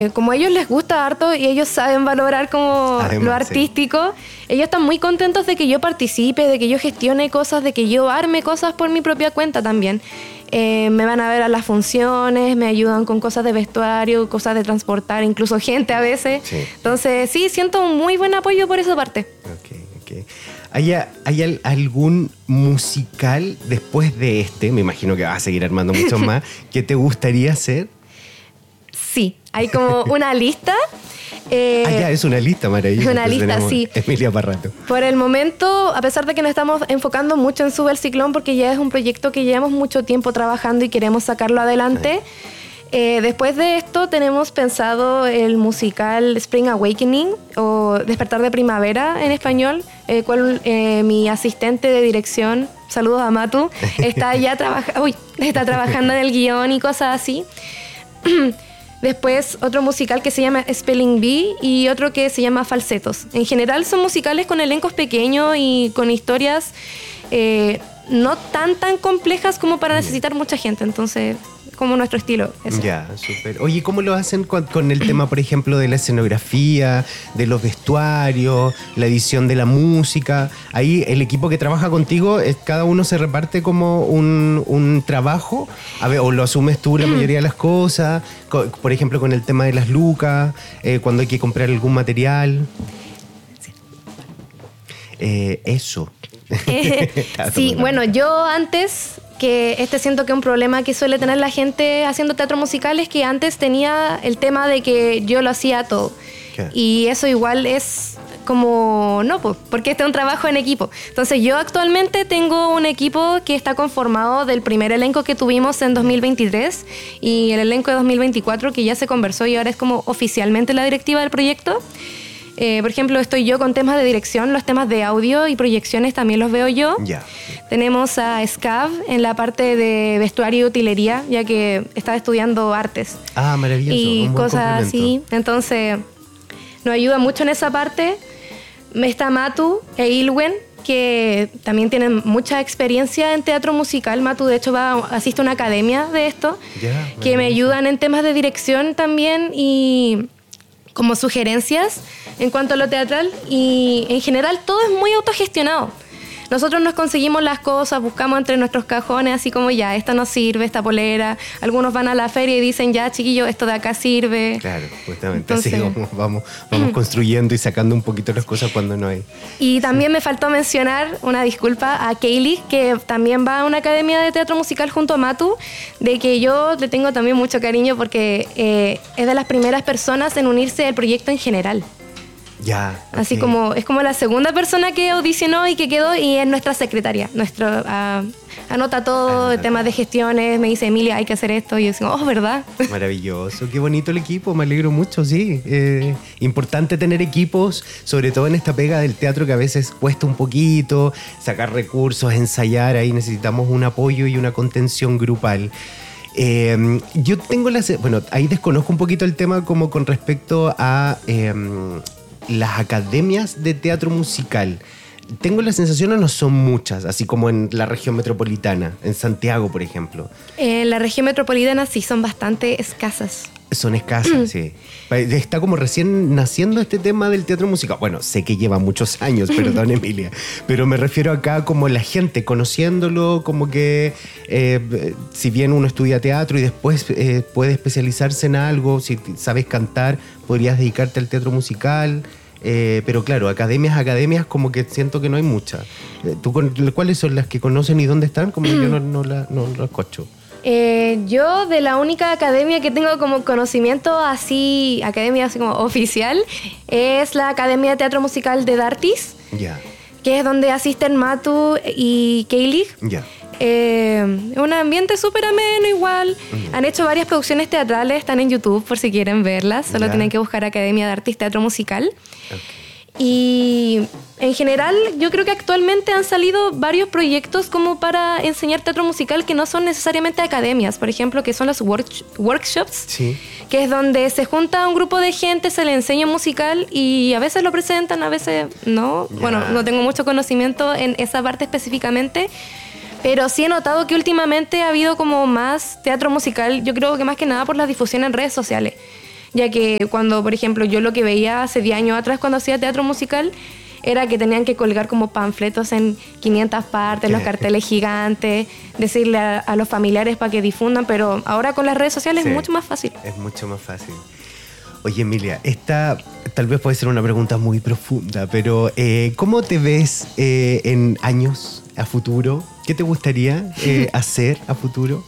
Como a ellos les gusta harto y ellos saben valorar como Además, lo artístico, ellos están muy contentos de que yo participe, de que yo gestione cosas, de que yo arme cosas por mi propia cuenta también. Me van a ver a las funciones, me ayudan con cosas de vestuario, cosas de transportar, incluso gente a veces. Sí. Entonces, sí, siento un muy buen apoyo por esa parte. Ok. ¿Hay algún musical después de este, me imagino que vas a seguir armando muchos más, que te gustaría hacer? Sí, hay como una lista. Ya, es una lista maravillosa. Una lista, sí. Emilia Parrato. Por el momento, a pesar de que nos estamos enfocando mucho en Sube el Ciclón, porque ya es un proyecto que llevamos mucho tiempo trabajando y queremos sacarlo adelante, después de esto tenemos pensado el musical Spring Awakening o Despertar de Primavera en español, cual mi asistente de dirección, saludos a Matu, está trabajando en el guión y cosas así. Después otro musical que se llama Spelling Bee y otro que se llama Falsetos. En general son musicales con elencos pequeños y con historias no tan complejas como para necesitar mucha gente. Entonces, como nuestro estilo. Eso. Ya, súper. Oye, ¿cómo lo hacen con el tema, por ejemplo, de la escenografía, de los vestuarios, la edición de la música? Ahí el equipo que trabaja contigo, cada uno se reparte como un trabajo, o lo asumes tú la mayoría de las cosas, por ejemplo, con el tema de las lucas, cuando hay que comprar algún material. Eso. Sí, bueno, yo antes, que siento que un problema que suele tener la gente haciendo teatro musical es que antes tenía el tema de que yo lo hacía todo. ¿Qué? Y eso igual es como, no, pues, porque este es un trabajo en equipo. Entonces yo actualmente tengo un equipo que está conformado del primer elenco que tuvimos en 2023 y el elenco de 2024 que ya se conversó y ahora es como oficialmente la directiva del proyecto. Por ejemplo, estoy yo con temas de dirección, los temas de audio y proyecciones también los veo yo. Ya. Tenemos a Scav en la parte de vestuario y utilería, ya que estaba estudiando artes. Ah, maravilloso. Y un buen cosas así. Entonces, nos ayuda mucho en esa parte. Está Matu e Ilwen, que también tienen mucha experiencia en teatro musical. Matu, de hecho, asiste a una academia de esto, que me ayudan en temas de dirección también y como sugerencias en cuanto a lo teatral, y en general todo es muy autogestionado. Nosotros nos conseguimos las cosas, buscamos entre nuestros cajones, así como ya, esta no sirve, esta polera. Algunos van a la feria y dicen, ya, chiquillo, esto de acá sirve. Claro, justamente. Entonces, así vamos construyendo y sacando un poquito las cosas cuando no hay. Y también me faltó mencionar, una disculpa, a Kaylee, que también va a una academia de teatro musical junto a Matu, de que yo le tengo también mucho cariño porque es de las primeras personas en unirse al proyecto en general. Ya. Así como, es como la segunda persona que audicionó y que quedó, y es nuestra secretaria. Anota todo, temas de gestiones, me dice, Emilia, hay que hacer esto, y yo digo, oh, ¿verdad? Maravilloso, qué bonito el equipo, me alegro mucho, sí. Importante tener equipos, sobre todo en esta pega del teatro que a veces cuesta un poquito, sacar recursos, ensayar, ahí necesitamos un apoyo y una contención grupal. Yo tengo bueno, ahí desconozco un poquito el tema como con respecto a las academias de teatro musical. Tengo la sensación, no son muchas, así como en la región metropolitana, en Santiago, por ejemplo. En la región metropolitana sí son bastante escasas. Son escasas, sí. Está como recién naciendo este tema del teatro musical. Bueno, sé que lleva muchos años, perdón, Emilia, pero me refiero acá como la gente conociéndolo, como que si bien uno estudia teatro y después puede especializarse en algo, si sabes cantar, podrías dedicarte al teatro musical. Pero claro, academias como que siento que no hay muchas. ¿Cuáles son las que conocen y dónde están? Como yo no las cocho. Yo de la única academia que tengo como conocimiento así, academia así como oficial, es la Academia de Teatro Musical de Dartis, que es donde asisten Matu y Kaylee. Un ambiente súper ameno igual. Han hecho varias producciones teatrales, están en YouTube por si quieren verlas. Solo tienen que buscar Academia de Artes Teatro Musical. Y en general yo creo que actualmente han salido varios proyectos como para enseñar teatro musical que no son necesariamente academias, por ejemplo, que son los workshops, que es donde se junta un grupo de gente, se le enseña musical y a veces lo presentan, a veces no. Bueno, no tengo mucho conocimiento en esa parte específicamente, pero sí he notado que últimamente ha habido como más teatro musical, yo creo que más que nada por la difusión en redes sociales, ya que cuando, por ejemplo, yo lo que veía hace 10 años atrás cuando hacía teatro musical era que tenían que colgar como panfletos en 500 partes, los carteles gigantes, decirle a los familiares para que difundan, pero ahora con las redes sociales es mucho más fácil. Es mucho más fácil. Oye, Emilia, esta tal vez puede ser una pregunta muy profunda, pero ¿cómo te ves en años a futuro? ¿Qué te gustaría hacer a futuro?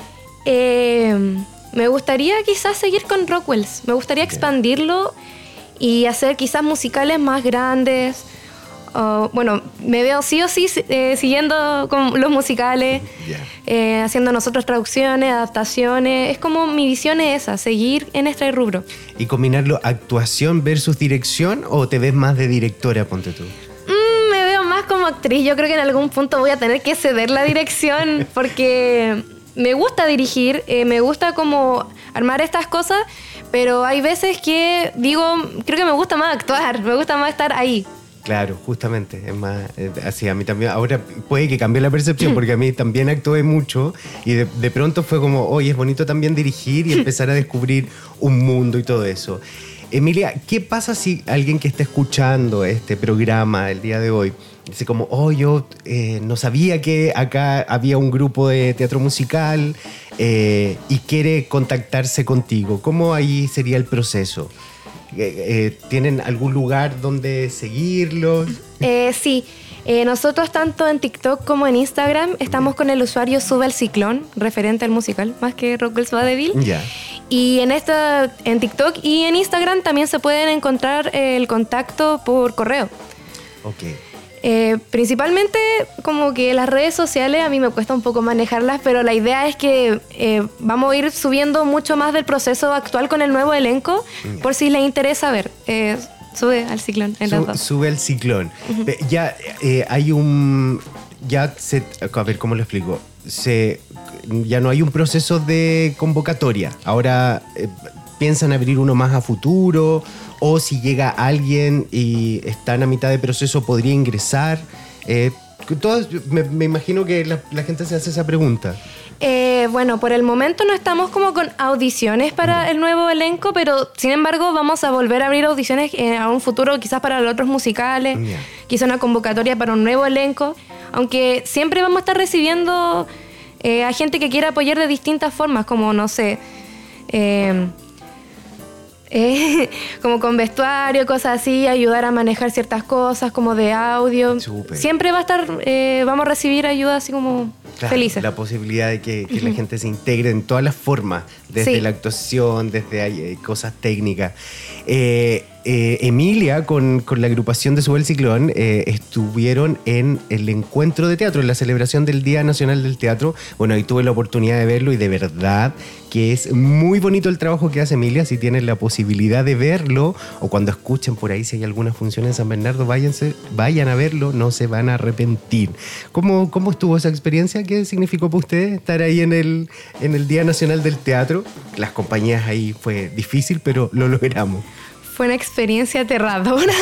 Me gustaría quizás seguir con Rockwells. Me gustaría expandirlo y hacer quizás musicales más grandes. Bueno, me veo sí o sí siguiendo con los musicales, haciendo nosotros traducciones, adaptaciones. Es como mi visión es esa, seguir en este rubro. ¿Y combinarlo actuación versus dirección o te ves más de directora, ponte tú? Me veo más como actriz. Yo creo que en algún punto voy a tener que ceder la dirección porque me gusta dirigir, me gusta como armar estas cosas, pero hay veces que digo, creo que me gusta más actuar, me gusta más estar ahí. Claro, justamente, es más así. A mí también, ahora puede que cambie la percepción porque a mí también actué mucho y de pronto fue como, oye, es bonito también dirigir y empezar a descubrir un mundo y todo eso. Emilia, ¿qué pasa si alguien que está escuchando este programa el día de hoy dice como, yo no sabía que acá había un grupo de teatro musical y quiere contactarse contigo? ¿Cómo ahí sería el proceso? ¿Tienen algún lugar donde seguirlos? Sí, nosotros tanto en TikTok como en Instagram estamos con el usuario Sube el Ciclón, referente al musical, más que Rockwells Vodevil. Y en TikTok y en Instagram también se pueden encontrar el contacto por correo. Principalmente como que las redes sociales a mí me cuesta un poco manejarlas, pero la idea es que vamos a ir subiendo mucho más del proceso actual con el nuevo elenco, por si les interesa ver. Sube al Ciclón en las dos. Sube al Ciclón. Ya hay un... a ver, ¿cómo lo explico? Ya no hay un proceso de convocatoria. Ahora piensan abrir uno más a futuro, o si llega alguien y están a mitad de proceso, podría ingresar. Me imagino que la gente se hace esa pregunta. Bueno, por el momento no estamos como con audiciones para el nuevo elenco, pero sin embargo vamos a volver a abrir audiciones a un futuro, quizás para los otros musicales, quizás una convocatoria para un nuevo elenco, aunque siempre vamos a estar recibiendo a gente que quiera apoyar de distintas formas, como no sé, como con vestuario, cosas así, ayudar a manejar ciertas cosas como de audio. Súper. Siempre va a estar, vamos a recibir ayuda así como felices. La posibilidad de que la gente se integre en todas las formas, desde la actuación, desde cosas técnicas. Emilia, con la agrupación de Sube el Ciclón, estuvieron en el encuentro de teatro, en la celebración del Día Nacional del Teatro. Bueno, ahí tuve la oportunidad de verlo y de verdad que es muy bonito el trabajo que hace Emilia. Si tienen la posibilidad de verlo o cuando escuchen por ahí si hay alguna función en San Bernardo, vayan a verlo, no se van a arrepentir. ¿Cómo estuvo esa experiencia? ¿Qué significó para ustedes estar ahí en el Día Nacional del Teatro? Las compañías ahí fue difícil, pero lo logramos. Fue una experiencia aterradora.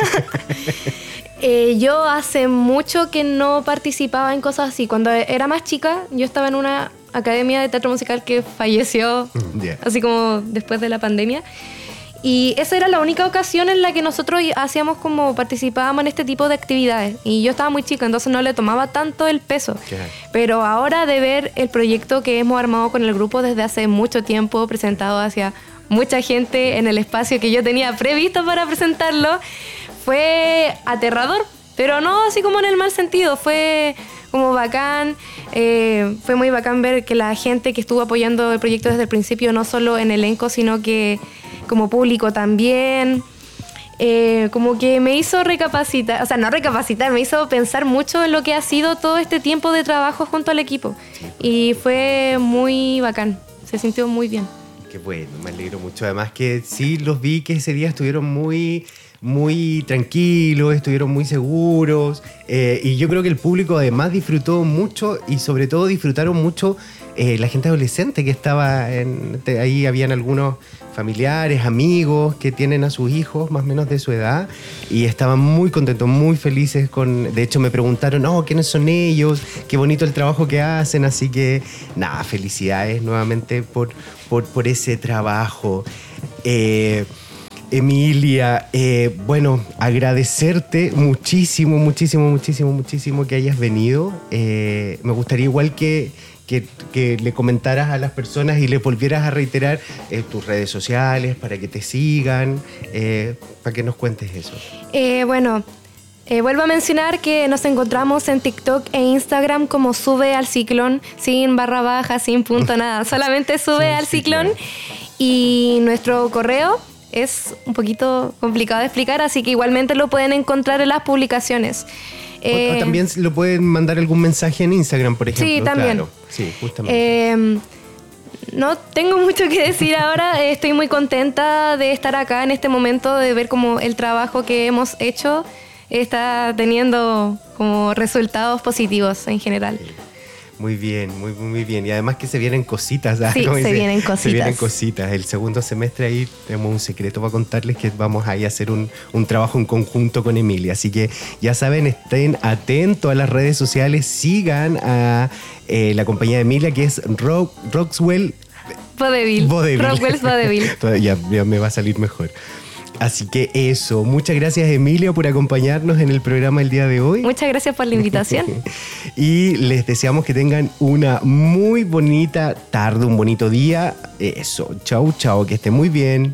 Yo hace mucho que no participaba en cosas así. Cuando era más chica, yo estaba en una academia de teatro musical que falleció, así como después de la pandemia. Y esa era la única ocasión en la que nosotros participábamos en este tipo de actividades. Y yo estaba muy chica, entonces no le tomaba tanto el peso. Pero ahora de ver el proyecto que hemos armado con el grupo desde hace mucho tiempo, presentado hacia mucha gente en el espacio que yo tenía previsto para presentarlo, fue aterrador, pero no así como en el mal sentido, fue como bacán, fue muy bacán ver que la gente que estuvo apoyando el proyecto desde el principio, no solo en elenco, sino que como público también, como que me hizo recapacitar, o sea, no recapacitar, me hizo pensar mucho en lo que ha sido todo este tiempo de trabajo junto al equipo, y fue muy bacán, se sintió muy bien. Qué bueno, me alegro mucho. Además que sí los vi que ese día estuvieron muy tranquilos, estuvieron muy seguros. Y yo creo que el público además disfrutó mucho y sobre todo disfrutaron mucho la gente adolescente que estaba ahí. Habían algunos familiares, amigos que tienen a sus hijos más o menos de su edad y estaban muy contentos, muy felices de hecho me preguntaron, ¿quiénes son ellos? Qué bonito el trabajo que hacen, así que nada, felicidades nuevamente por ese trabajo. Emilia, bueno, agradecerte muchísimo que hayas venido. Me gustaría igual que le comentaras a las personas y le volvieras a reiterar tus redes sociales para que te sigan, para que nos cuentes eso. Vuelvo a mencionar que nos encontramos en TikTok e Instagram como Sube al Ciclón, sin barra baja, sin punto, nada, solamente Sube al Ciclón. Y nuestro correo es un poquito complicado de explicar, así que igualmente lo pueden encontrar en las publicaciones. O también lo pueden mandar algún mensaje en Instagram, por ejemplo. Sí, también. Claro. Sí, justamente. No tengo mucho que decir ahora. Estoy muy contenta de estar acá en este momento, de ver cómo el trabajo que hemos hecho está teniendo como resultados positivos en general. Muy bien, muy bien. Y además que se vienen cositas. Sí, se vienen cositas. Se vienen cositas. El segundo semestre ahí tenemos un secreto para contarles, que vamos ahí a hacer un trabajo en conjunto con Emilia. Así que ya saben, estén atentos a las redes sociales, sigan a la compañía de Emilia, que es Rockwell Vodevil. Rockwell's Vodevil. Ya me va a salir mejor. Así que eso, muchas gracias Emilia por acompañarnos en el programa el día de hoy. Muchas gracias por la invitación. Y les deseamos que tengan una muy bonita tarde, un bonito día. Eso, chau, que estén muy bien.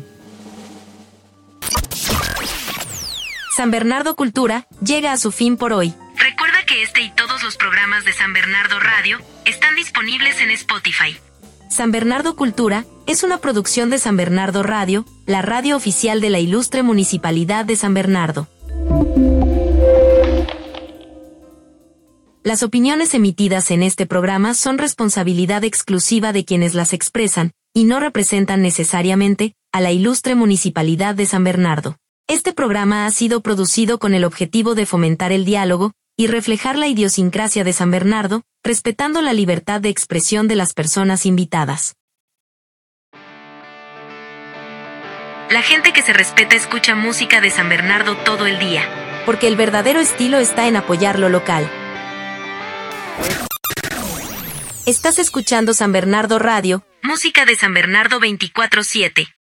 San Bernardo Cultura llega a su fin por hoy. Recuerda que este y todos los programas de San Bernardo Radio están disponibles en Spotify. San Bernardo Cultura es una producción de San Bernardo Radio, la radio oficial de la ilustre Municipalidad de San Bernardo. Las opiniones emitidas en este programa son responsabilidad exclusiva de quienes las expresan y no representan necesariamente a la ilustre Municipalidad de San Bernardo. Este programa ha sido producido con el objetivo de fomentar el diálogo y reflejar la idiosincrasia de San Bernardo, respetando la libertad de expresión de las personas invitadas. La gente que se respeta escucha música de San Bernardo todo el día, porque el verdadero estilo está en apoyar lo local. Estás escuchando San Bernardo Radio, música de San Bernardo 24/7.